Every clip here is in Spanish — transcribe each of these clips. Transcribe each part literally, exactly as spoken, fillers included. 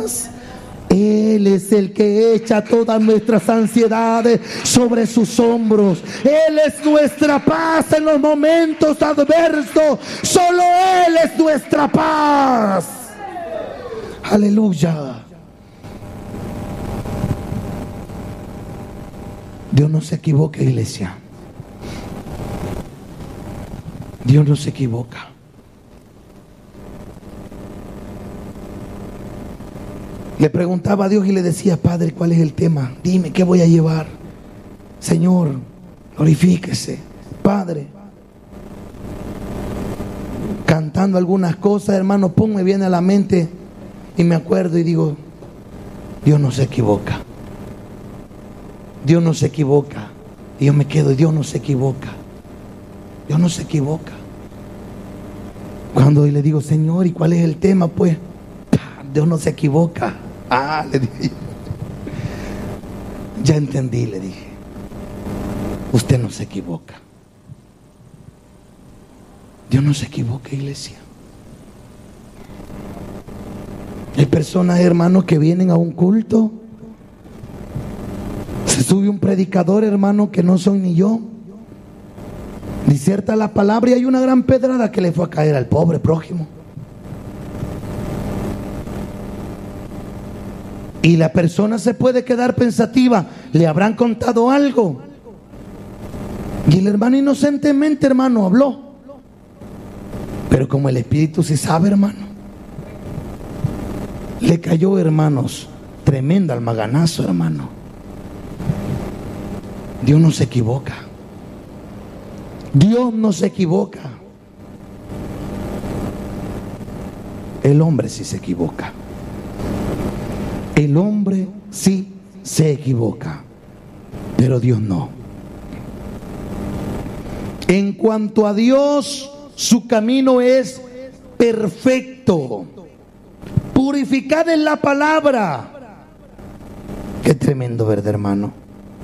Él es el que echa todas nuestras ansiedades sobre sus hombros. Él es nuestra paz en los momentos adversos. Solo Él es nuestra paz. Aleluya. Dios no se equivoca, iglesia. Dios no se equivoca. Le preguntaba a Dios y le decía: Padre, ¿cuál es el tema? Dime, ¿qué voy a llevar? Señor, glorifíquese. Padre, cantando algunas cosas, hermano, pum, me viene a la mente y me acuerdo y digo: Dios no se equivoca. Dios no se equivoca. Y yo me quedo: Dios no se equivoca. Dios no se equivoca. Cuando le digo: Señor, ¿y cuál es el tema? Pues Dios no se equivoca. Ah, le dije. Ya entendí, le dije. Usted no se equivoca. Dios no se equivoca, iglesia. Hay personas, hermanos, que vienen a un culto. Se sube un predicador, hermano, que no son ni yo. Diserta la palabra y hay una gran pedrada que le fue a caer al pobre prójimo. Y la persona se puede quedar pensativa. ¿Le habrán contado algo? Y el hermano inocentemente, hermano, habló. Pero como el Espíritu sí sabe, hermano, le cayó, hermanos, tremenda almaganazo, hermano. Dios no se equivoca. Dios no se equivoca. El hombre sí se equivoca. El hombre sí se equivoca, pero Dios no. En cuanto a Dios, su camino es perfecto. Purificada en la palabra. Qué tremendo, ¿verdad, hermano?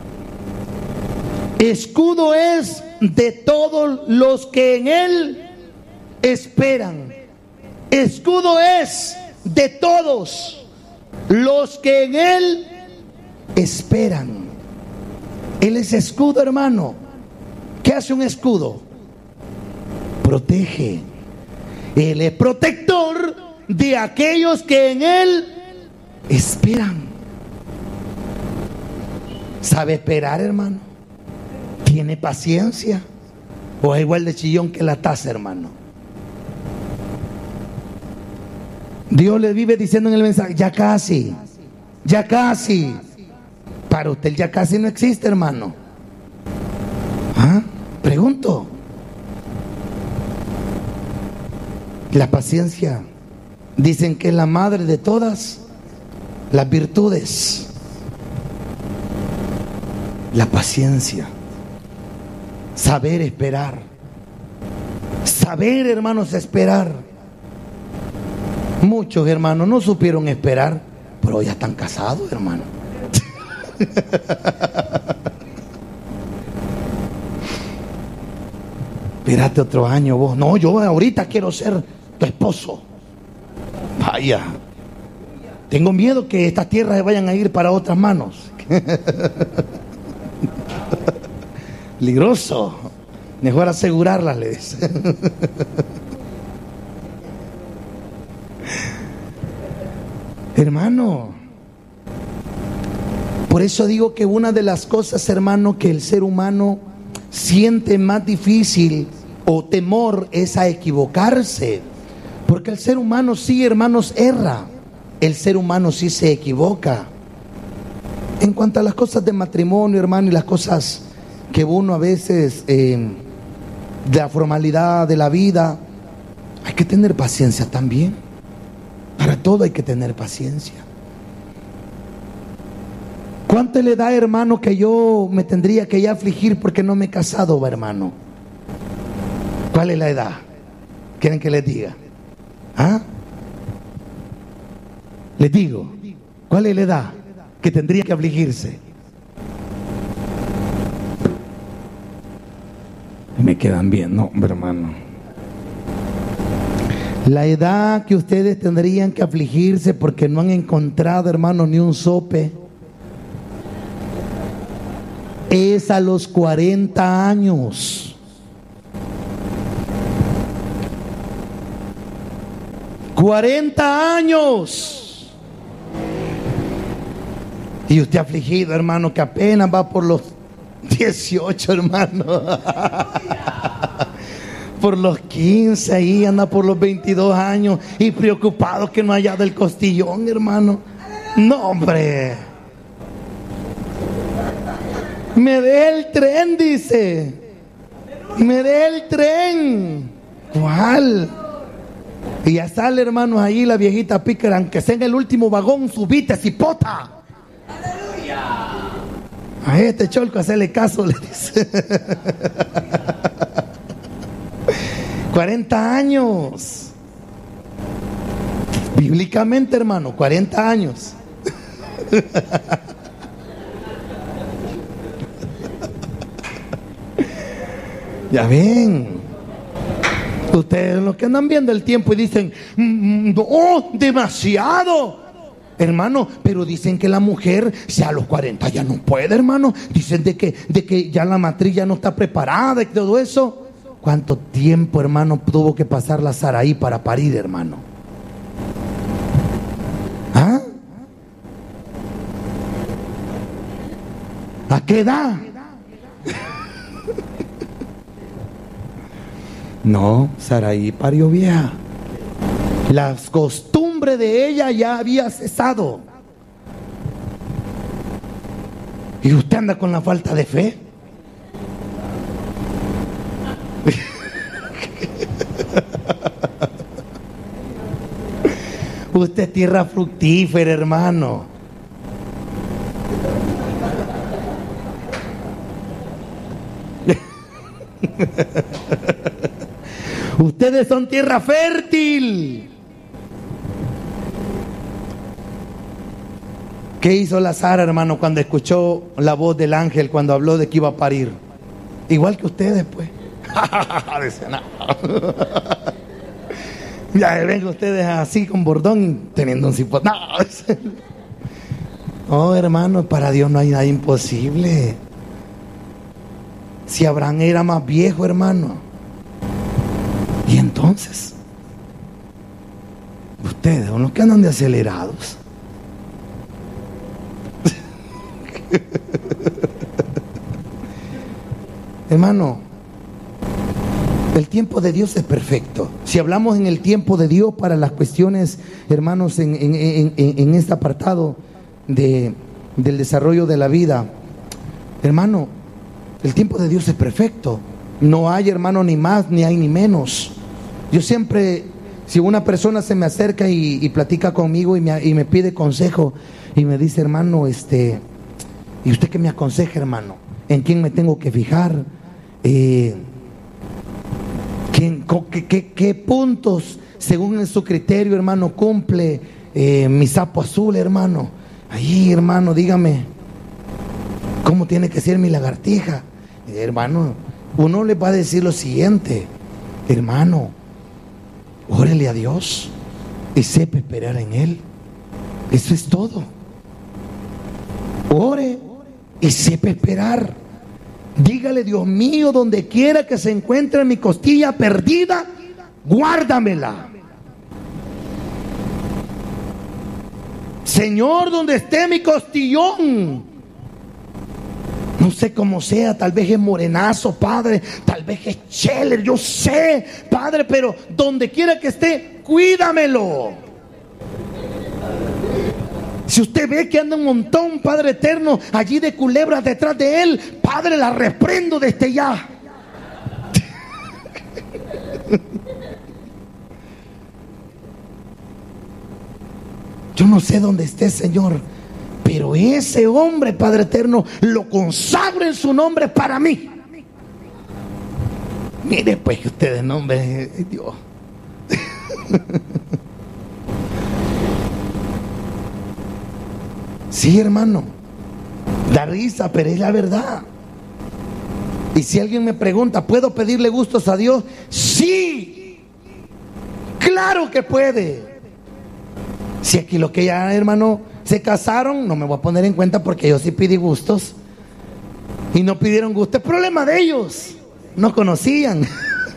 Escudo es de todos los que en Él esperan. Escudo es de todos los que en Él esperan. Él es escudo, hermano. ¿Qué hace un escudo? Protege. Él es protector de aquellos que en Él esperan. ¿Sabe esperar, hermano? ¿Tiene paciencia? ¿O es igual de chillón que la taza, hermano? Dios le vive diciendo en el mensaje: ya casi, ya casi. Para usted ya casi no existe, hermano. ¿Ah? Pregunto. La paciencia, dicen que es la madre de todas las virtudes. La paciencia. Saber esperar. Saber, hermanos, esperar. Muchos hermanos no supieron esperar, pero ya están casados, hermano. Espérate otro año vos. No, yo ahorita quiero ser tu esposo. Vaya. Tengo miedo que estas tierras se vayan a ir para otras manos. Peligroso. Mejor asegurarlas, le dice. Hermano, por eso digo que una de las cosas, hermano, que el ser humano siente más difícil o temor es a equivocarse. Porque el ser humano sí, hermanos, erra. El ser humano sí se equivoca. En cuanto a las cosas de matrimonio, hermano, y las cosas que uno a veces, eh, de la formalidad de la vida, hay que tener paciencia también. Para todo hay que tener paciencia. ¿Cuánto le da, hermano, que yo me tendría que ya afligir porque no me he casado, hermano? ¿Cuál es la edad? ¿Quieren que les diga? ¿Ah? Les digo, ¿cuál es la edad que tendría que afligirse? Me quedan bien, no, hermano. La edad que ustedes tendrían que afligirse porque no han encontrado, hermano, ni un sope, es a los cuarenta años. cuarenta años. Y usted afligido, hermano, que apenas va por los dieciocho, hermano. Por los quince, ahí anda por los veintidós años y preocupado que no haya del costillón, hermano. No, hombre. Me dé el tren, dice. Me dé el tren. ¿Cuál? Y ya sale, hermanos, ahí la viejita pícara, aunque sea en el último vagón, subite, cipota. A este cholco, hacerle caso, le dice. cuarenta años. Bíblicamente, hermano, cuarenta años. Ya ven. Ustedes los que andan viendo el tiempo y dicen, oh, demasiado. Hermano, pero dicen que la mujer, si a los cuarenta ya no puede, hermano. Dicen de que, de que ya la matriz ya no está preparada y todo eso. ¿Cuánto tiempo, hermano, tuvo que pasar la Saraí para parir, hermano? ¿Ah? ¿A qué edad? No, Saraí parió vieja. Las costumbres de ella ya había cesado. ¿Y usted anda con la falta de fe? Usted es tierra fructífera, hermano. Ustedes son tierra fértil. ¿Qué hizo la Sara, hermano, cuando escuchó la voz del ángel cuando habló de que iba a parir? Igual que ustedes, pues. Dice, no. Ya ven ustedes así con bordón teniendo un cipote. No. Oh, hermano, para Dios no hay nada imposible. Si Abraham era más viejo, hermano. Y entonces, ustedes son los que andan de acelerados. Hermano, el tiempo de Dios es perfecto. Si hablamos en el tiempo de Dios para las cuestiones, hermanos, en, en, en, en este apartado de, del desarrollo de la vida, hermano, el tiempo de Dios es perfecto. No hay, hermano, ni más, ni hay ni menos. Yo siempre, si una persona se me acerca y, y platica conmigo y me, y me pide consejo y me dice, hermano, este, ¿y usted qué me aconseja, hermano? ¿En quién me tengo que fijar? Eh, ¿quién, qué, qué, ¿Qué puntos, según su criterio, hermano, cumple eh, mi sapo azul, hermano? Ahí, hermano, dígame, ¿cómo tiene que ser mi lagartija? Eh, hermano, uno le va a decir lo siguiente, hermano, órele a Dios y sepa esperar en Él. Eso es todo. Ore y sepa esperar. Dígale, Dios mío, donde quiera que se encuentre mi costilla perdida, guárdamela. Señor, donde esté mi costillón, no sé cómo sea, tal vez es morenazo, Padre, tal vez es cheller, yo sé, Padre, pero donde quiera que esté, cuídamelo. Si usted ve que anda un montón, Padre eterno, allí de culebras detrás de él, Padre, la reprendo desde ya. Yo no sé dónde esté, Señor, pero ese hombre, Padre eterno, lo consagro en su nombre para mí. Mire pues que ustedes, no, hombre, Dios. Sí, hermano, da risa, pero es la verdad. Y si alguien me pregunta, ¿puedo pedirle gustos a Dios? Sí, claro. Claro que puede. Si aquí lo que ya, hermano, se casaron, no me voy a poner en cuenta porque yo sí pedí gustos y no pidieron gusto. Es problema de ellos, no conocían.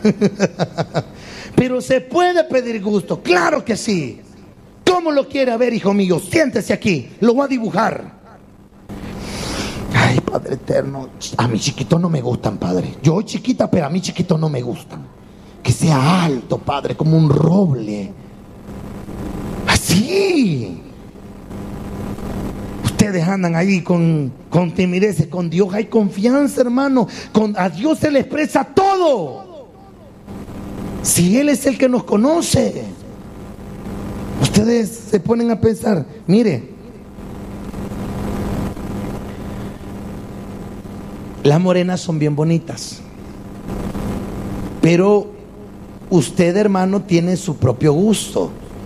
Pero se puede pedir gusto, claro que sí. ¿Cómo lo quiere ver, hijo mío? Siéntese aquí, lo voy a dibujar. Ay, Padre eterno, a mi chiquito no me gustan, Padre. Yo chiquita, pero a mi chiquito no me gustan. Que sea alto, Padre, como un roble. Así. Ustedes andan ahí con, con timidez. Con Dios hay confianza, hermano. Con, a Dios se le expresa todo. Si Él es el que nos conoce. Ustedes se ponen a pensar, mire, las morenas son bien bonitas, pero usted, hermano, tiene su propio gusto.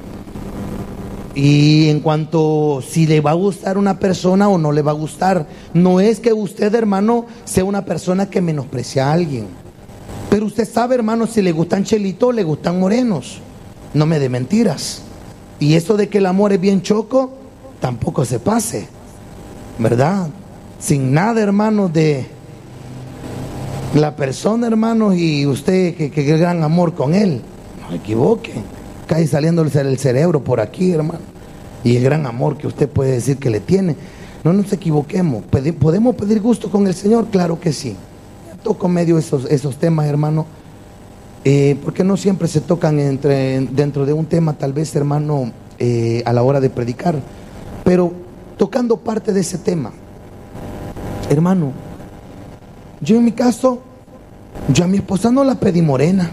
Y en cuanto si le va a gustar una persona o no le va a gustar, no es que usted, hermano, sea una persona que menosprecia a alguien. Pero usted sabe, hermano, si le gustan chelitos o le gustan morenos. No me dé mentiras. Y eso de que el amor es bien choco, tampoco se pase, ¿verdad? Sin nada, hermano, de la persona, hermano, y usted que, que el gran amor con él. No se equivoque. Cae saliendo el cerebro por aquí, hermano. Y el gran amor que usted puede decir que le tiene. No nos equivoquemos. ¿Podemos pedir gusto con el Señor? Claro que sí. Toco medio esos, esos temas, hermano. Eh, porque no siempre se tocan entre, dentro de un tema, tal vez, hermano, eh, a la hora de predicar. Pero tocando parte de ese tema, hermano, yo en mi caso, yo a mi esposa no la pedí morena.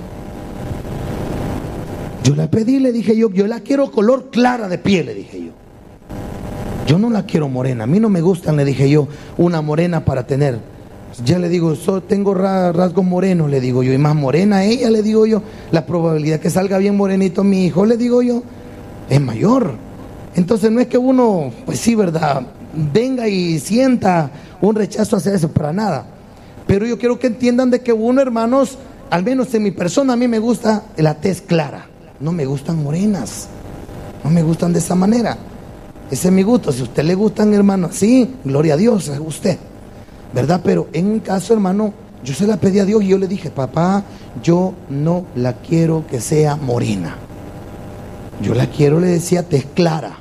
Yo la pedí, le dije yo, yo la quiero color clara de piel, le dije yo. Yo no la quiero morena, a mí no me gustan, le dije yo, una morena para tener. Ya le digo, so, tengo rasgos morenos, le digo yo, y más morena ella, le digo yo, la probabilidad que salga bien morenito mi hijo, le digo yo, es mayor. Entonces no es que uno, pues sí, verdad, venga y sienta un rechazo hacia eso, para nada. Pero yo quiero que entiendan de que uno, hermanos, al menos en mi persona, a mí me gusta la tez clara, no me gustan morenas, no me gustan de esa manera. Ese es mi gusto. Si a usted le gustan, hermano, sí, gloria a Dios, es usted, ¿verdad? Pero en un caso, hermano, yo se la pedí a Dios y yo le dije, papá, yo no la quiero que sea morena. Yo la quiero, le decía, tez clara.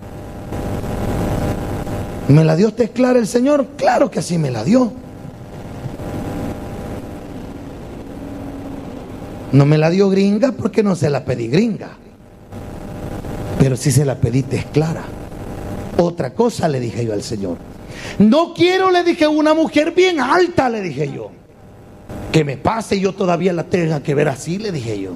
¿Me la dio tez clara el Señor? Claro que así me la dio. No me la dio gringa porque no se la pedí gringa. Pero sí se la pedí tez clara. Otra cosa le dije yo al Señor. No quiero, le dije, una mujer bien alta, le dije yo. Que me pase y yo todavía la tenga que ver así, le dije yo.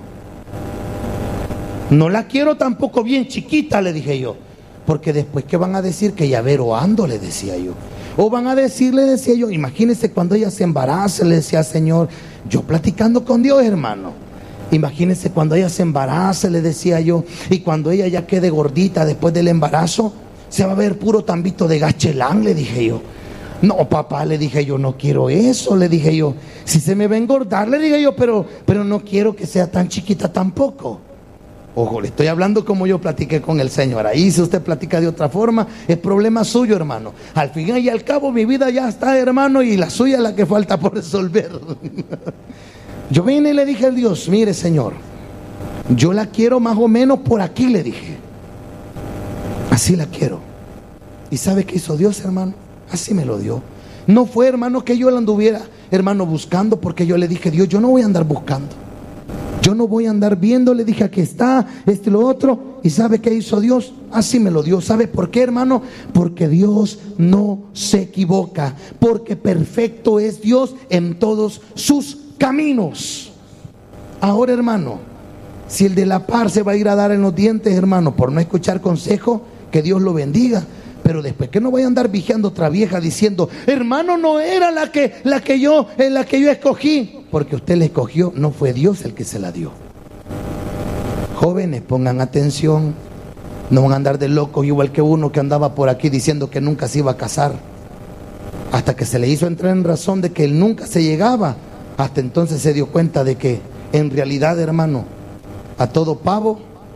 No la quiero tampoco bien chiquita, le dije yo. Porque después, ¿qué van a decir? Que llavero ando, le decía yo. O van a decir, le decía yo, imagínese cuando ella se embarace, le decía, Señor, yo platicando con Dios, hermano. Imagínese cuando ella se embarace, le decía yo, y cuando ella ya quede gordita después del embarazo, se va a ver puro tambito de gachelán, le dije yo. No, papá, le dije yo, no quiero eso, le dije yo. Si se me va a engordar, le dije yo, pero, pero no quiero que sea tan chiquita tampoco. Ojo, le estoy hablando como yo platiqué con el Señor. Ahí si usted platica de otra forma, es problema suyo, hermano. Al fin y al cabo mi vida ya está, hermano, y la suya es la que falta por resolver. Yo vine y le dije a Dios, mire, Señor, yo la quiero más o menos por aquí, le dije. Así la quiero. ¿Y sabe qué hizo Dios, hermano? Así me lo dio. No fue, hermano, que yo la anduviera, hermano, buscando, porque yo le dije, Dios, yo no voy a andar buscando. Yo no voy a andar viendo, le dije, aquí está, este y lo otro. ¿Y sabe qué hizo Dios? Así me lo dio. ¿Sabe por qué, hermano? Porque Dios no se equivoca. Porque perfecto es Dios en todos sus caminos. Ahora, hermano, si el de la par se va a ir a dar en los dientes, hermano, por no escuchar consejo, que Dios lo bendiga. Pero después que no vaya a andar vigiando otra vieja diciendo, hermano, no era la que, la que yo, en la que yo escogí. Porque usted la escogió, no fue Dios el que se la dio. Jóvenes, pongan atención. No van a andar de locos igual que uno que andaba por aquí diciendo que nunca se iba a casar. Hasta que se le hizo entrar en razón de que él nunca se llegaba. Hasta entonces se dio cuenta de que en realidad, hermano, a todo pavo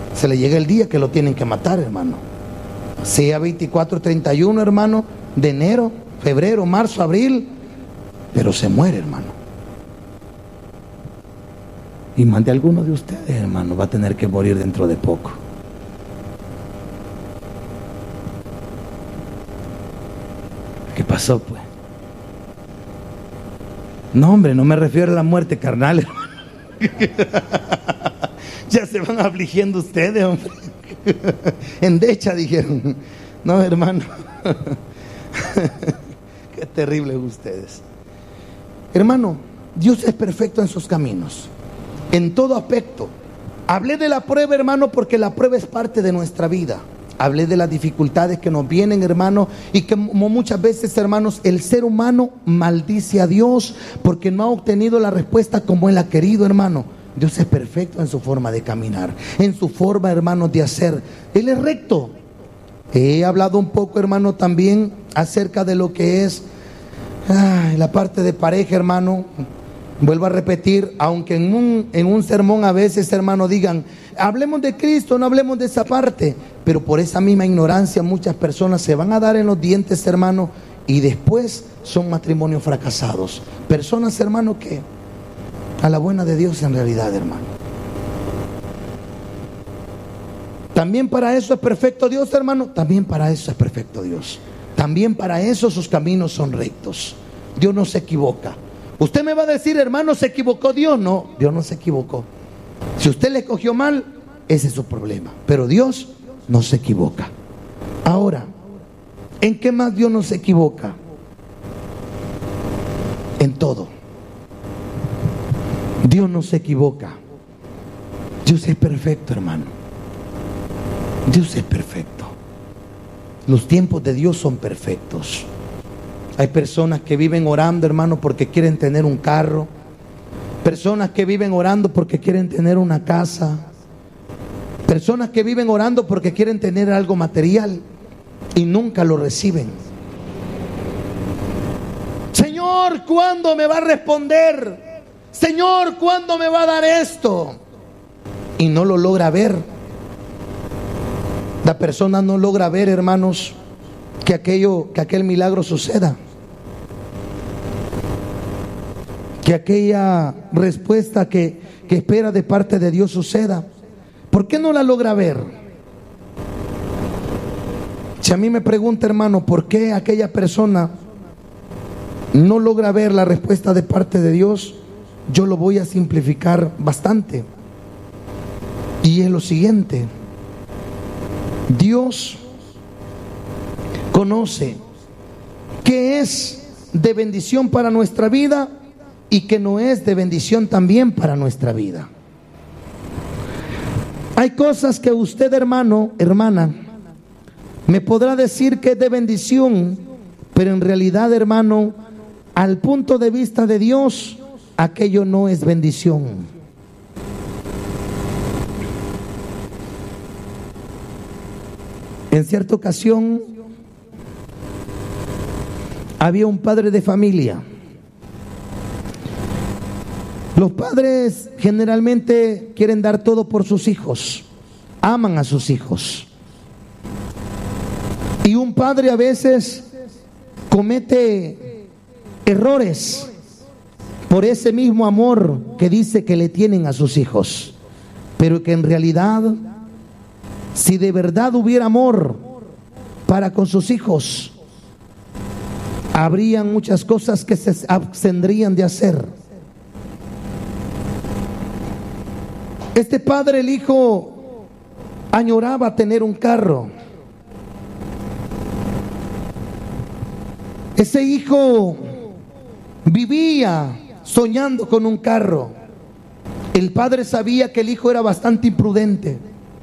se le llega el día que lo tienen que matar, hermano. Sea veinticuatro, treinta y uno, hermano, de enero, febrero, marzo, abril, pero se muere, hermano. Y más de alguno de ustedes, hermano, va a tener que morir dentro de poco. ¿Qué pasó, pues? No, hombre, no me refiero a la muerte carnal, hermano. Ya se van afligiendo ustedes, hombre. Endecha, dijeron. No, hermano. Qué terrible ustedes. Hermano, Dios es perfecto en sus caminos, en todo aspecto. Hablé de la prueba, hermano, porque la prueba es parte de nuestra vida. Hablé de las dificultades que nos vienen, hermano, y que como muchas veces, hermanos, el ser humano maldice a Dios porque no ha obtenido la respuesta como Él ha querido, hermano. Dios es perfecto en su forma de caminar, en su forma, hermano, de hacer. Él es recto. He hablado un poco, hermano, también acerca de lo que es ay, la parte de pareja, hermano. Vuelvo a repetir, aunque en un, en un sermón a veces, hermano, digan, hablemos de Cristo, no hablemos de esa parte. Pero por esa misma ignorancia muchas personas se van a dar en los dientes, hermano, y después son matrimonios fracasados. Personas, hermano, que a la buena de Dios en realidad, hermano. También para eso es perfecto Dios, hermano. También para eso es perfecto Dios. También para eso sus caminos son rectos. Dios no se equivoca. Usted me va a decir, hermano, ¿se equivocó Dios? No, Dios no se equivocó. Si usted le escogió mal, ese es su problema. Pero Dios no se equivoca. Ahora, ¿en qué más Dios no se equivoca? En todo. Dios no se equivoca. Dios es perfecto, hermano. Dios es perfecto. Los tiempos de Dios son perfectos. Hay personas que viven orando, hermano, porque quieren tener un carro. Personas que viven orando porque quieren tener una casa. Personas que viven orando porque quieren tener algo material y nunca lo reciben. Señor, ¿cuándo me va a responder? Señor, ¿cuándo me va a dar esto? Y no lo logra ver. La persona no logra ver, hermanos, que aquello, que aquel milagro suceda, que aquella respuesta que, que espera de parte de Dios suceda. ¿Por qué no la logra ver? Si a mí me pregunta, hermano, ¿por qué aquella persona no logra ver la respuesta de parte de Dios? Yo lo voy a simplificar bastante. Y es lo siguiente: Dios conoce qué es de bendición para nuestra vida y que no es de bendición también para nuestra vida. Hay cosas que usted, hermano, hermana, me podrá decir que es de bendición, pero en realidad, hermano, al punto de vista de Dios, aquello no es bendición. En cierta ocasión había un padre de familia. Los padres generalmente quieren dar todo por sus hijos, aman a sus hijos. Y un padre a veces comete errores por ese mismo amor que dice que le tienen a sus hijos, pero que en realidad, si de verdad hubiera amor para con sus hijos, habrían muchas cosas que se abstendrían de hacer. Este padre, el hijo, añoraba tener un carro. Ese hijo vivía soñando con un carro. El padre sabía que el hijo era bastante imprudente.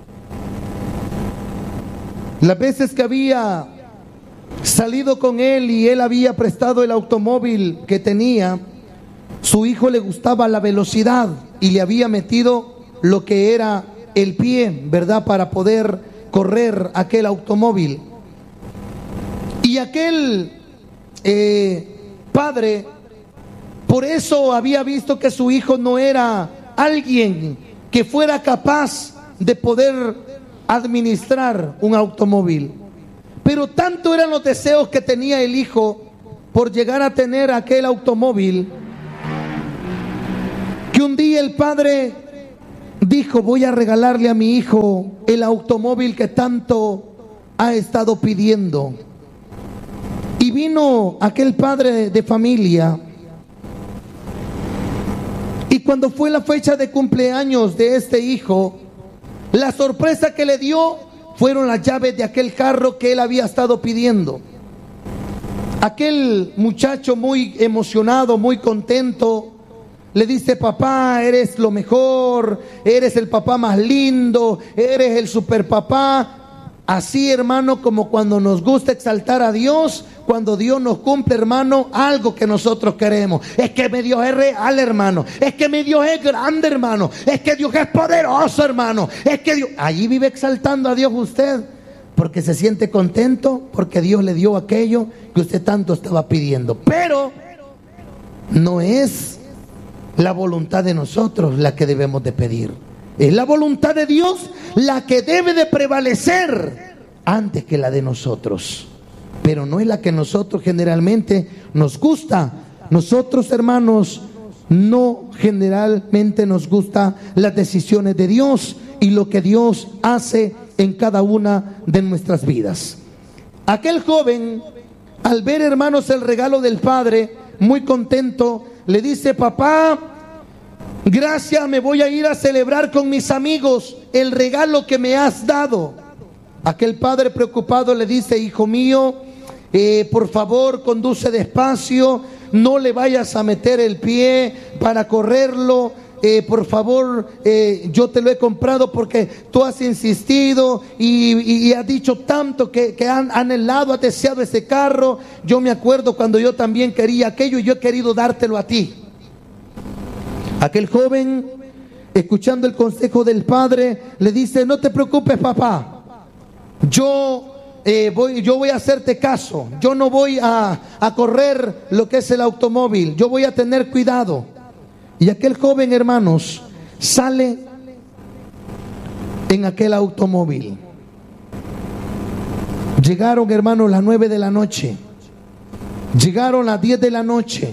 Las veces que había salido con él y él había prestado el automóvil que tenía, su hijo le gustaba la velocidad y le había metido lo que era el pie, ¿verdad?, para poder correr aquel automóvil. Y aquel eh, padre, por eso había visto que su hijo no era alguien que fuera capaz de poder administrar un automóvil. Pero tanto eran los deseos que tenía el hijo por llegar a tener aquel automóvil, que un día el padre dijo: voy a regalarle a mi hijo el automóvil que tanto ha estado pidiendo. Y vino aquel padre de familia, y cuando fue la fecha de cumpleaños de este hijo, la sorpresa que le dio fueron las llaves de aquel carro que él había estado pidiendo. Aquel muchacho, muy emocionado, muy contento, le dice: papá, eres lo mejor, eres el papá más lindo, eres el super papá. Así, hermano, como cuando nos gusta exaltar a Dios, cuando Dios nos cumple, hermano, algo que nosotros queremos. Es que mi Dios es real, hermano. Es que mi Dios es grande, hermano. Es que Dios es poderoso, hermano. Es que Dios... Allí vive exaltando a Dios usted, porque se siente contento, porque Dios le dio aquello que usted tanto estaba pidiendo. Pero no es la voluntad de nosotros la que debemos de pedir. Es la voluntad de Dios la que debe de prevalecer antes que la de nosotros. Pero no es la que nosotros generalmente nos gusta. Nosotros, hermanos, no generalmente nos gusta las decisiones de Dios y lo que Dios hace en cada una de nuestras vidas. Aquel joven, al ver, hermanos, el regalo del padre, muy contento, le dice: papá, gracias, me voy a ir a celebrar con mis amigos el regalo que me has dado. Aquel padre preocupado le dice: hijo mío, eh, por favor, conduce despacio, no le vayas a meter el pie para correrlo. Eh, por favor, eh, yo te lo he comprado porque tú has insistido y, y, y has dicho tanto que, que han anhelado, has deseado ese carro. Yo me acuerdo cuando yo también quería aquello y yo he querido dártelo a ti. Aquel joven, escuchando el consejo del padre, le dice: no te preocupes, papá, yo, eh, voy, yo voy a hacerte caso, yo no voy a, a correr lo que es el automóvil, yo voy a tener cuidado. Y aquel joven, hermanos, sale en aquel automóvil. Llegaron, hermanos, las nueve de la noche, llegaron las diez de la noche.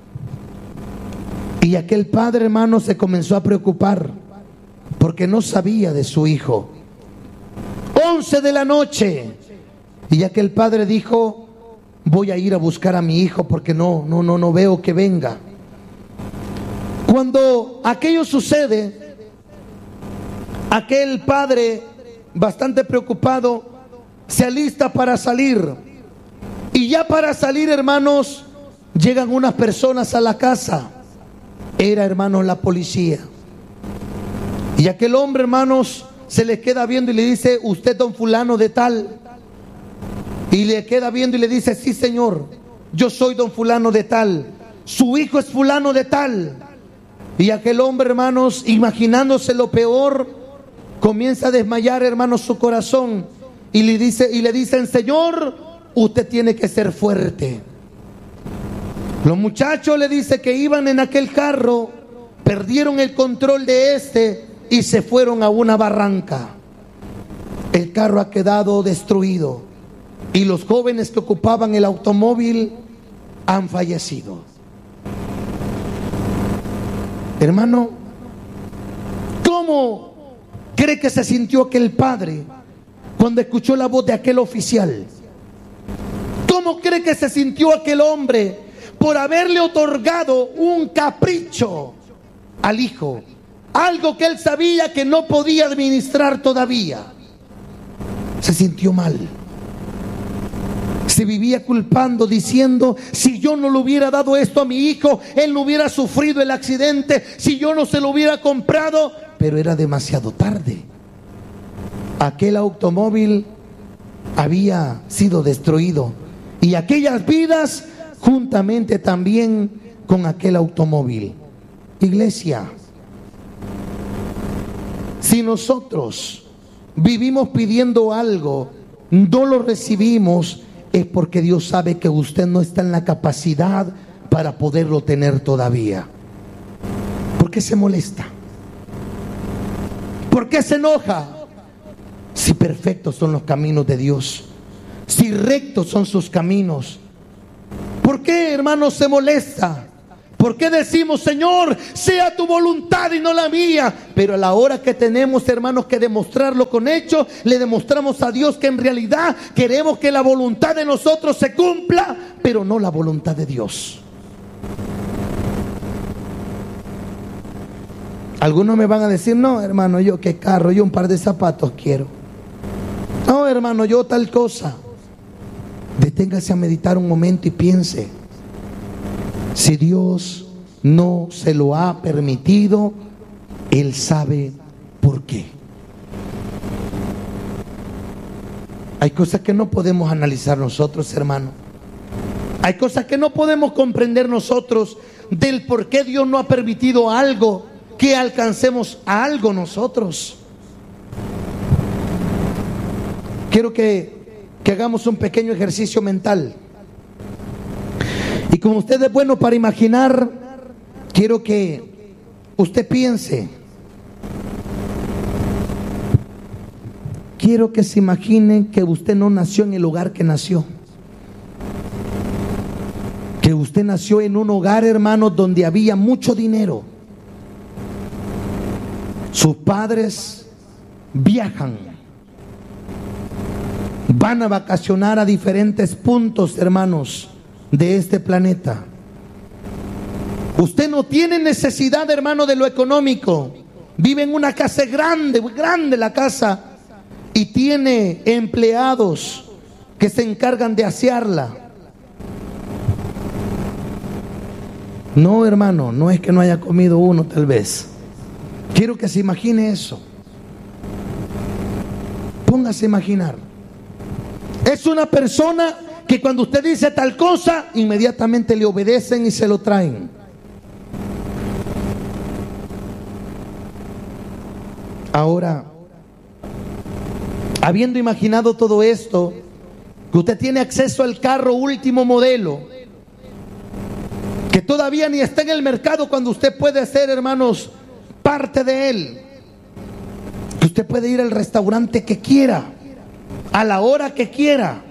Y aquel padre, hermano, se comenzó a preocupar porque no sabía de su hijo. Once de la noche. Y aquel padre dijo: voy a ir a buscar a mi hijo porque no, no, no, no veo que venga. Cuando aquello sucede, aquel padre, bastante preocupado, se alista para salir. Y ya para salir, hermanos, llegan unas personas a la casa. Era, hermanos, la policía. Y aquel hombre, hermanos, se le queda viendo y le dice: usted, don fulano de tal. Y le queda viendo y le dice: sí, señor, yo soy don fulano de tal, su hijo es fulano de tal. Y aquel hombre, hermanos, imaginándose lo peor, comienza a desmayar, hermanos, su corazón. Y le dice, y le dicen: señor, usted tiene que ser fuerte. Los muchachos, le dice, que iban en aquel carro, perdieron el control de este y se fueron a una barranca. El carro ha quedado destruido y los jóvenes que ocupaban el automóvil han fallecido. Hermano, ¿cómo cree que se sintió aquel padre cuando escuchó la voz de aquel oficial? ¿Cómo cree que se sintió aquel hombre por haberle otorgado un capricho al hijo? Algo que él sabía que no podía administrar todavía. Se sintió mal. Se vivía culpando, diciendo: si yo no le hubiera dado esto a mi hijo, él no hubiera sufrido el accidente, si yo no se lo hubiera comprado. Pero era demasiado tarde. Aquel automóvil había sido destruido y aquellas vidas juntamente también con aquel automóvil. Iglesia, si nosotros vivimos pidiendo algo, no lo recibimos, es porque Dios sabe que usted no está en la capacidad para poderlo tener todavía. ¿Por qué se molesta? ¿Por qué se enoja? Si perfectos son los caminos de Dios, si rectos son sus caminos. ¿Por qué, hermanos, se molesta? ¿Por qué decimos, Señor, sea tu voluntad y no la mía? Pero a la hora que tenemos, hermanos, que demostrarlo con hechos, le demostramos a Dios que en realidad queremos que la voluntad de nosotros se cumpla, pero no la voluntad de Dios. Algunos me van a decir, no, hermano, yo qué carro, yo un par de zapatos quiero. No, hermano, yo tal cosa. Deténgase a meditar un momento y piense. Si Dios no se lo ha permitido, Él sabe por qué. Hay cosas que no podemos analizar nosotros, hermano. Hay cosas que no podemos comprender nosotros del por qué Dios no ha permitido algo, que alcancemos a algo nosotros. Quiero que, que hagamos un pequeño ejercicio mental. Y como usted es bueno para imaginar, quiero que usted piense. Quiero que se imagine que usted no nació en el hogar que nació. Que usted nació en un hogar, hermano, donde había mucho dinero. Sus padres viajan, van a vacacionar a diferentes puntos, hermanos, de este planeta. Usted no tiene necesidad, hermano, de lo económico. Vive en una casa grande, grande la casa, y tiene empleados que se encargan de asearla. No, hermano, no es que no haya comido uno tal vez. Quiero que se imagine eso. Póngase a imaginar. Es una persona que cuando usted dice tal cosa, inmediatamente le obedecen y se lo traen. Ahora, habiendo imaginado todo esto, que usted tiene acceso al carro último modelo, que todavía ni está en el mercado cuando usted puede ser, hermanos, parte de él, que usted puede ir al restaurante que quiera, a la hora que quiera.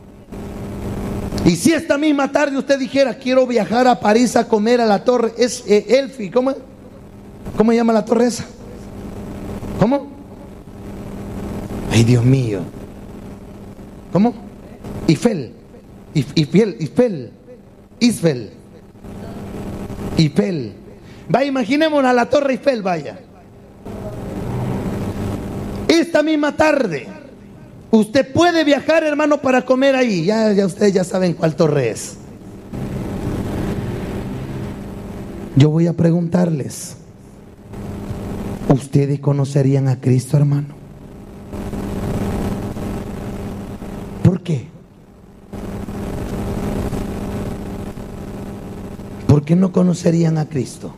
Y si esta misma tarde usted dijera, quiero viajar a París a comer a la torre, es eh, Elfi, ¿cómo? ¿Cómo se llama la torre esa? ¿Cómo? Ay, Dios mío. ¿Cómo? Eiffel, Eiffel, Eiffel, Eiffel, Eiffel. Va, imaginémonos a la torre Eiffel, vaya. Esta misma tarde usted puede viajar, hermano, para comer ahí. Ya, ya ustedes ya saben cuál torre es. Yo voy a preguntarles, ¿ustedes conocerían a Cristo, hermano? ¿Por qué? ¿Por qué no conocerían a Cristo?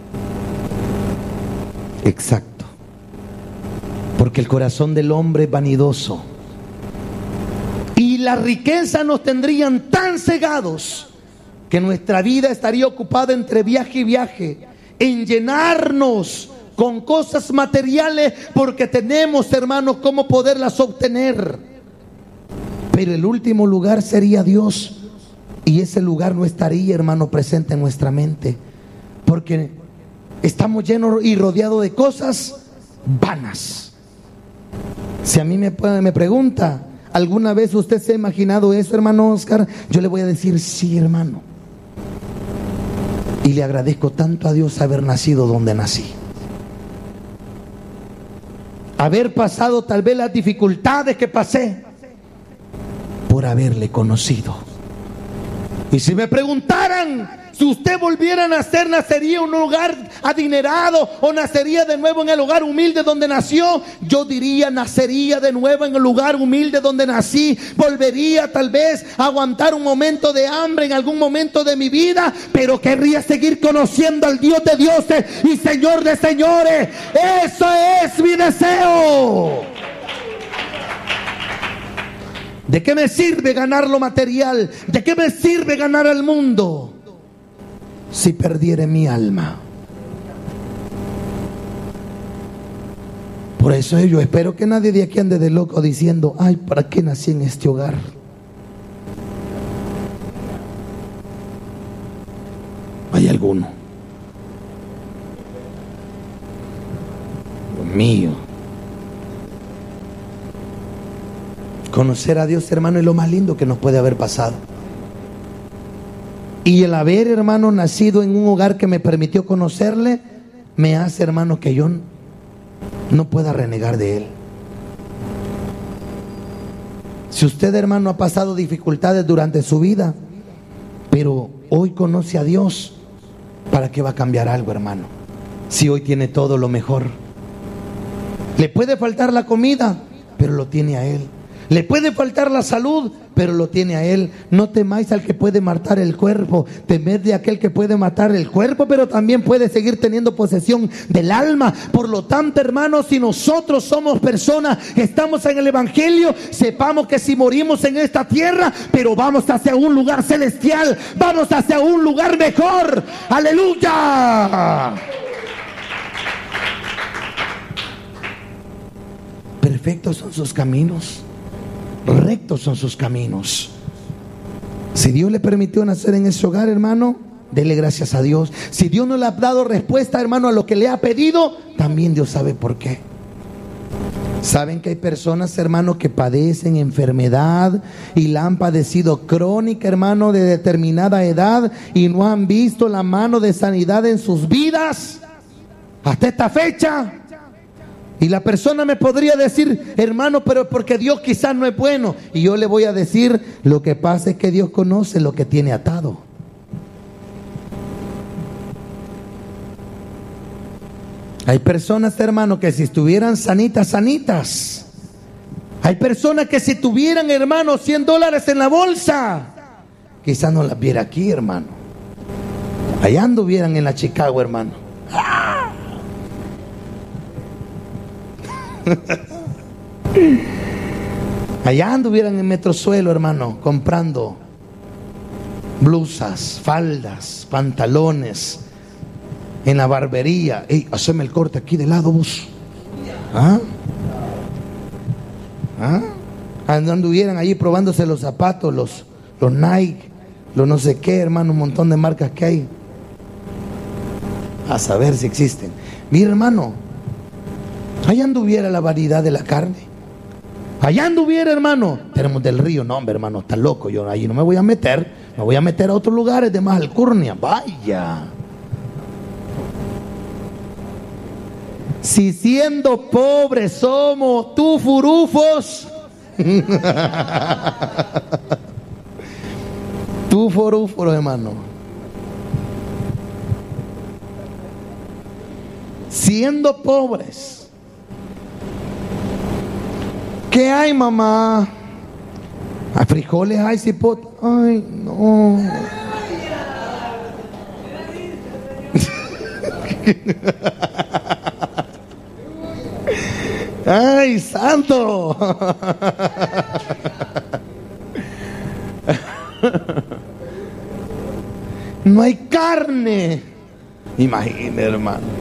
Exacto. Porque el corazón del hombre es vanidoso. Y la riqueza nos tendrían tan cegados que nuestra vida estaría ocupada entre viaje y viaje, en llenarnos con cosas materiales, porque tenemos, hermanos, cómo poderlas obtener. Pero el último lugar sería Dios, y ese lugar no estaría, hermano, presente en nuestra mente, porque estamos llenos y rodeados de cosas vanas. Si a mí me, me pregunta, ¿alguna vez usted se ha imaginado eso, hermano Oscar? Yo le voy a decir, sí, hermano. Y le agradezco tanto a Dios haber nacido donde nací, haber pasado tal vez las dificultades que pasé, por haberle conocido. Y si me preguntaran, si usted volviera a nacer, ¿nacería en un hogar adinerado o nacería de nuevo en el hogar humilde donde nació? Yo diría, nacería de nuevo en el lugar humilde donde nací. Volvería tal vez a aguantar un momento de hambre en algún momento de mi vida, pero querría seguir conociendo al Dios de dioses y Señor de señores. Eso es mi deseo. ¿De qué me sirve ganar lo material? ¿De qué me sirve ganar al mundo si perdiere mi alma? Por eso yo espero que nadie de aquí ande de loco diciendo: ay, ¿para qué nací en este hogar? ¿Hay alguno? Dios mío. Conocer a Dios, hermano, es lo más lindo que nos puede haber pasado. Y el haber, hermano, nacido en un hogar que me permitió conocerle, me hace, hermano, que yo no pueda renegar de Él. Si usted, hermano, ha pasado dificultades durante su vida, pero hoy conoce a Dios, ¿para qué va a cambiar algo, hermano? Si hoy tiene todo lo mejor. Le puede faltar la comida, pero lo tiene a Él. Le puede faltar la salud, pero lo tiene a Él. No temáis al que puede matar el cuerpo, temed de aquel que puede matar el cuerpo, pero también puede seguir teniendo posesión del alma. Por lo tanto, hermanos, si nosotros somos personas que estamos en el Evangelio, sepamos que si morimos en esta tierra, pero vamos hacia un lugar celestial, vamos hacia un lugar mejor. ¡Aleluya! Perfectos son sus caminos, rectos son sus caminos. Si Dios le permitió nacer en ese hogar, hermano, dele gracias a Dios. Si Dios no le ha dado respuesta, hermano, a lo que le ha pedido, también Dios sabe por qué. Saben que hay personas, hermano, que padecen enfermedad y la han padecido crónica, hermano, de determinada edad, y no han visto la mano de sanidad en sus vidas hasta esta fecha. Y la persona me podría decir: hermano, pero porque Dios quizás no es bueno. Y yo le voy a decir: lo que pasa es que Dios conoce lo que tiene atado. Hay personas, hermano, que si estuvieran sanitas, sanitas. Hay personas que si tuvieran, hermano, cien dólares en la bolsa, quizás no las viera aquí, hermano. Allá anduvieran en la Chicago, hermano. ¡Ah! Allá anduvieran en Metrosuelo, hermano, comprando blusas, faldas, pantalones, en la barbería. Ey, haceme el corte aquí de lado, vos. ¿Ah? ¿Ah? Anduvieran allí probándose los zapatos, los, los Nike, los no sé qué, hermano, un montón de marcas que hay. A saber si existen. Mira, hermano, allá anduviera la variedad de la carne. Allá anduviera, hermano, tenemos del río. No, hombre, hermano, está loco. Yo allí no me voy a meter. Me voy a meter a otros lugares de más alcurnia. Vaya. Si siendo pobres somos tufurufos, tufurufos, hermano. Siendo pobres, ¿qué hay, mamá? A frijoles hay, cipote. Ay, no. Ay, santo. No hay carne. Imagínate, hermano.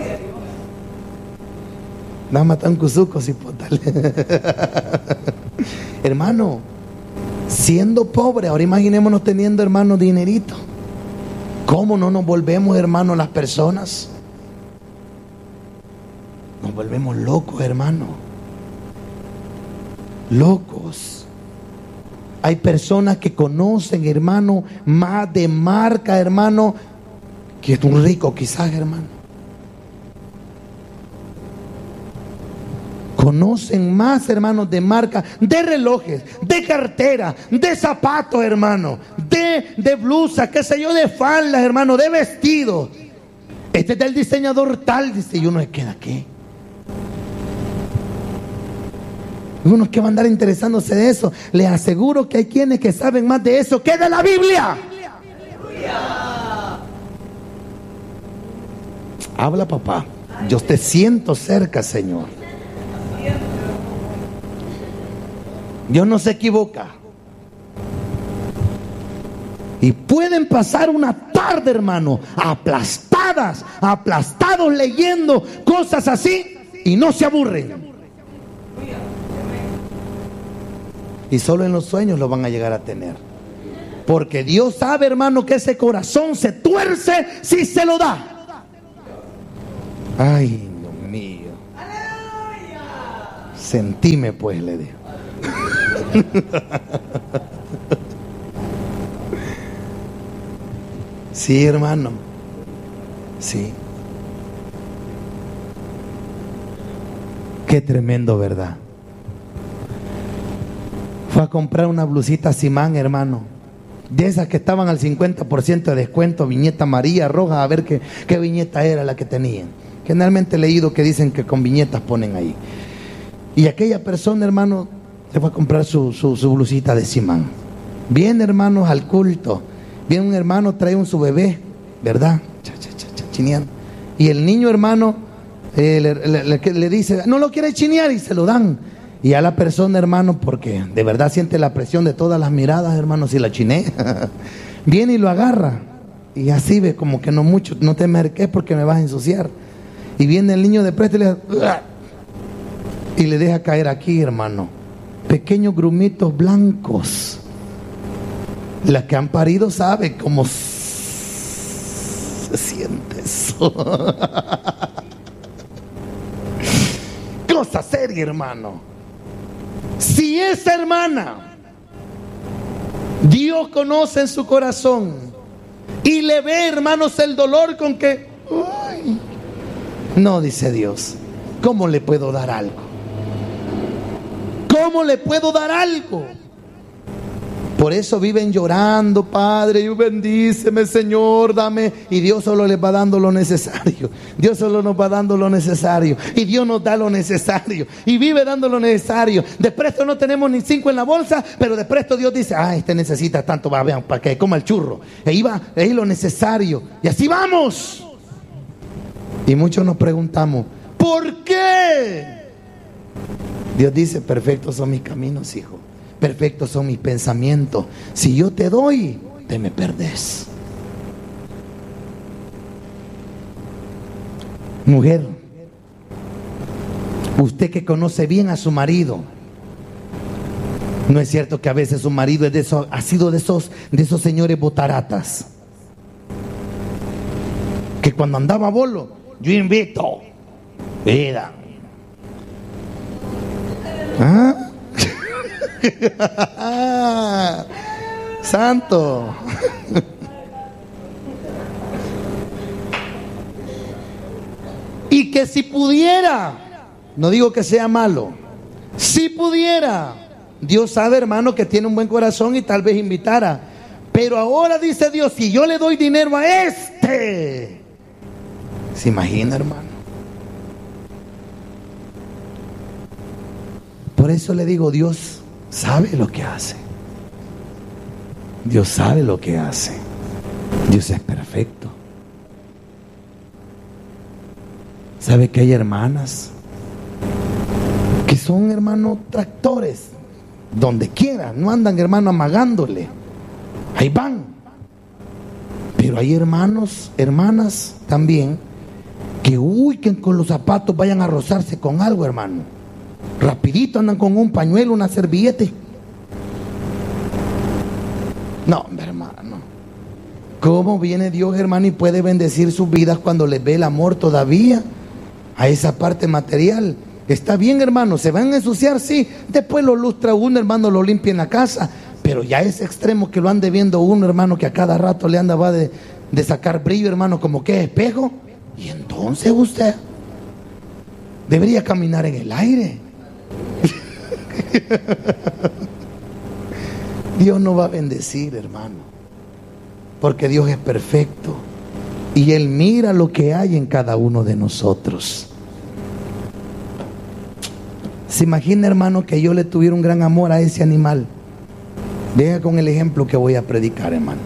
Nada más tan cuzuco, cipote. Hermano, siendo pobre, ahora imaginémonos teniendo, hermano, dinerito. ¿Cómo no nos volvemos, hermano, las personas? Nos volvemos locos, hermano. Locos. Hay personas que conocen, hermano, más de marca, hermano, que es un rico quizás, hermano. Conocen más, hermanos, de marca, de relojes, de cartera, de zapatos, hermano, de, de blusas, qué sé yo, de faldas, hermano, de vestidos. Este es del diseñador tal, dice, y uno se queda aquí. Uno que va a andar interesándose de eso. Les aseguro que hay quienes que saben más de eso que de la Biblia. Habla, papá. Yo te siento cerca, Señor. Dios no se equivoca. Y pueden pasar una tarde, hermano, aplastadas, aplastados leyendo cosas así, y no se aburren. Y solo en los sueños lo van a llegar a tener. Porque Dios sabe, hermano, que ese corazón se tuerce si se lo da. Ay, Dios mío. Sentime pues, le digo. Sí, hermano. Sí. Qué tremendo, ¿verdad? Fue a comprar una blusita Simán, hermano, de esas que estaban al cincuenta por ciento de descuento, viñeta amarilla, roja, a ver qué, qué viñeta era la que tenían. Generalmente he leído que dicen que con viñetas ponen ahí. Y aquella persona, hermano, se fue a comprar su, su, su blusita de Simán. Viene, hermanos, al culto. Viene un hermano, trae un su bebé, ¿verdad? Cha, cha, cha, cha, chineando. Y el niño, hermano, eh, le, le, le, le dice, no lo quiere chinear, y se lo dan. Y a la persona, hermano, porque de verdad siente la presión de todas las miradas, hermano, si la chinea, viene y lo agarra. Y así ve como que no mucho, no te merques porque me vas a ensuciar. Y viene el niño de presto y le, y le deja caer aquí, hermano, pequeños grumitos blancos. Las que han parido saben cómo se siente eso. Cosa seria, hermano. Si esa hermana, Dios conoce en su corazón y le ve, hermanos, el dolor con que, uy, no, dice Dios, ¿cómo le puedo dar algo? ¿Cómo le puedo dar algo? Por eso viven llorando, Padre, y bendíceme, Señor, dame. Y Dios solo les va dando lo necesario. Dios solo nos va dando lo necesario. Y Dios nos da lo necesario. Y vive dando lo necesario. De presto no tenemos ni cinco en la bolsa, pero de presto Dios dice, ah, este necesita tanto, va, vean, para que coma el churro. Ahí va, ahí lo necesario. Y así vamos. Y muchos nos preguntamos, ¿por qué? Dios dice, perfectos son mis caminos, hijo. Perfectos son mis pensamientos. Si yo te doy, te me perdés. Mujer, usted que conoce bien a su marido, ¿no es cierto que a veces su marido es de esos, ha sido de esos, de esos señores botaratas? Que cuando andaba bolo, yo invito, vida. ¿Ah? Santo. Y que si pudiera, no digo que sea malo, si pudiera, Dios sabe, hermano, que tiene un buen corazón y tal vez invitara. Pero ahora dice Dios, si yo le doy dinero a este, ¿se imagina, hermano? Por eso le digo, Dios sabe lo que hace. Dios sabe lo que hace. Dios es perfecto. ¿Sabe que hay hermanas que son, hermanos, tractores? Donde quiera, no andan, hermano, amagándole. Ahí van. Pero hay hermanos, hermanas también, que uy, que con los zapatos vayan a rozarse con algo, hermano. Rapidito andan con un pañuelo, una servilleta. No, hermano. ¿Cómo viene Dios, hermano, y puede bendecir sus vidas cuando les ve el amor todavía a esa parte material? Está bien, hermano, se van a ensuciar, sí. Después lo lustra uno, hermano, lo limpia en la casa. Pero ya ese extremo que lo ande viendo uno, hermano, que a cada rato le anda va de, de sacar brillo, hermano, como que espejo. Y entonces usted debería caminar en el aire. Dios no va a bendecir, hermano, porque Dios es perfecto y Él mira lo que hay en cada uno de nosotros. ¿Se imagina, hermano, que yo le tuviera un gran amor a ese animal? Venga con el ejemplo que voy a predicar, hermano.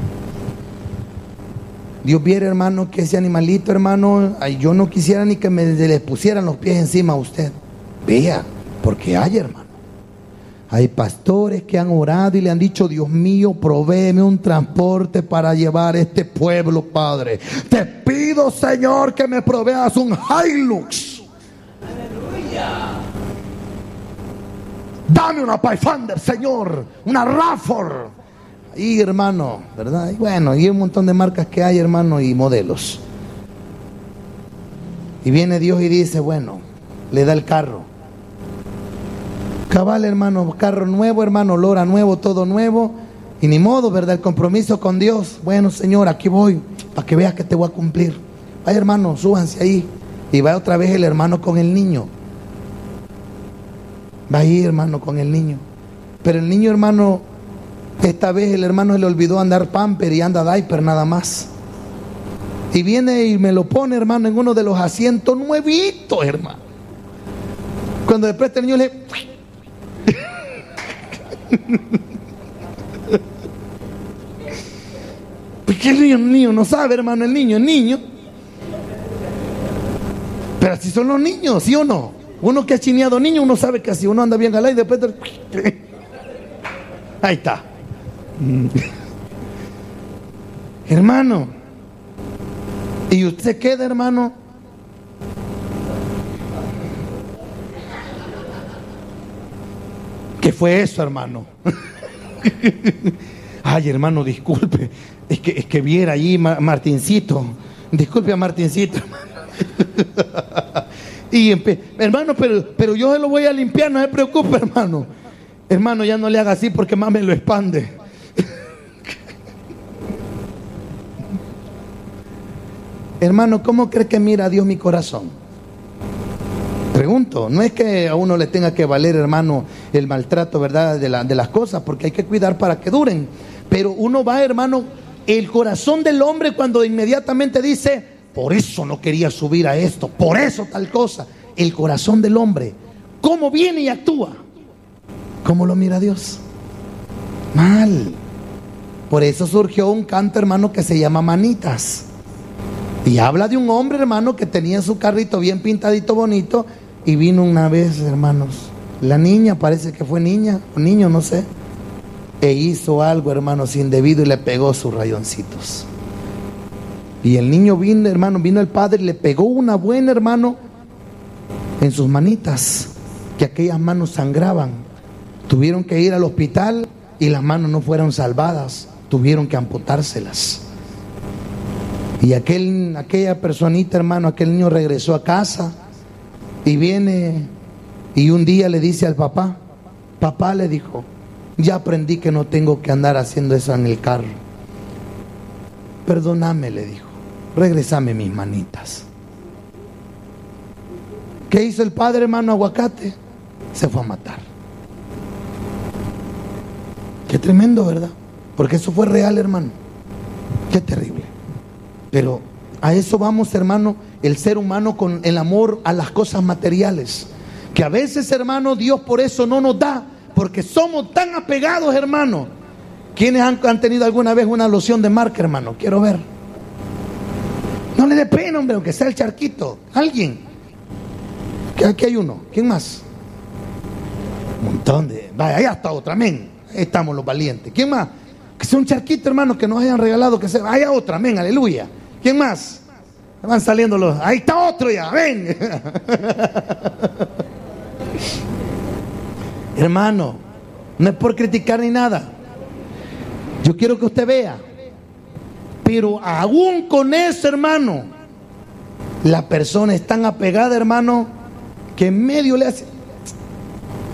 Dios viera, hermano, que ese animalito, hermano, ay, yo no quisiera ni que me le pusieran los pies encima a usted. Vea, porque hay, hermano, hay pastores que han orado y le han dicho, Dios mío, provéeme un transporte para llevar este pueblo, Padre. Te pido, Señor, que me proveas un Hilux. Dame una Pathfinder, Señor, una Rafford. Y hermano, ¿verdad? Y bueno, y un montón de marcas que hay, hermano, y modelos. Y viene Dios y dice, bueno, le da el carro. Cabal, hermano, carro nuevo, hermano, lora nuevo, todo nuevo. Y ni modo, ¿verdad? El compromiso con Dios. Bueno, Señor, aquí voy, para que veas que te voy a cumplir. Vaya, hermano, súbanse ahí. Y va otra vez el hermano con el niño. Va ahí, hermano, con el niño. Pero el niño, hermano, esta vez el hermano se le olvidó andar pamper y anda diaper nada más. Y viene y me lo pone, hermano, en uno de los asientos nuevitos, hermano. Cuando después el niño le... Porque el niño, el niño no sabe, hermano, el niño, el niño. Pero así son los niños, ¿sí o no? Uno que ha chineado niño, uno sabe que así uno anda bien galá y después... Ahí está. Hermano, y usted queda, hermano, ¿qué fue eso, hermano? Ay, hermano, disculpe, es que, es que viera allí Martincito, disculpe a Martincito. Y hermano, pero, pero yo se lo voy a limpiar, no se preocupe, hermano. Hermano, ya no le haga así porque más me lo expande. Hermano, ¿cómo cree que mira a Dios mi corazón? Pregunto, no es que a uno le tenga que valer, hermano, el maltrato, ¿verdad?, de, la, de las cosas, porque hay que cuidar para que duren. Pero uno va, hermano, el corazón del hombre cuando inmediatamente dice, por eso no quería subir a esto, por eso tal cosa. El corazón del hombre, ¿cómo viene y actúa? ¿Cómo lo mira Dios? Mal. Por eso surgió un canto, hermano, que se llama Manitas. Y habla de un hombre, hermano, que tenía su carrito bien pintadito, bonito. Y vino una vez, hermanos, la niña, parece que fue niña o niño, no sé, e hizo algo, hermanos, indebido y le pegó sus rayoncitos. Y el niño vino, hermano, vino el padre y le pegó una buena, hermano, en sus manitas, que aquellas manos sangraban. Tuvieron que ir al hospital y las manos no fueron salvadas, tuvieron que amputárselas. Y aquel, aquella personita, hermano, aquel niño regresó a casa y viene y un día le dice al papá, papá, le dijo, ya aprendí que no tengo que andar haciendo eso en el carro. Perdóname, le dijo, regrésame mis manitas. ¿Qué hizo el padre, hermano? Aguacate, se fue a matar. Qué tremendo, ¿verdad? Porque eso fue real, hermano. Qué terrible. Pero a eso vamos, hermano, el ser humano con el amor a las cosas materiales. Que a veces, hermano, Dios por eso no nos da, porque somos tan apegados, hermano. ¿Quiénes han, han tenido alguna vez una loción de marca, hermano? Quiero ver. No le dé pena, hombre, aunque sea el charquito. ¿Alguien? Aquí hay uno. ¿Quién más? Un montón de... Vaya, ahí está otra, amén. Ahí estamos los valientes. ¿Quién más? Que sea un charquito, hermano, que nos hayan regalado, que sea... Haya otra, amén, aleluya. ¿Quién más? Van saliendo los... Ahí está otro ya, ven. Hermano, no es por criticar ni nada. Yo quiero que usted vea. Pero aún con eso, hermano, la persona es tan apegada, hermano, que en medio le hace...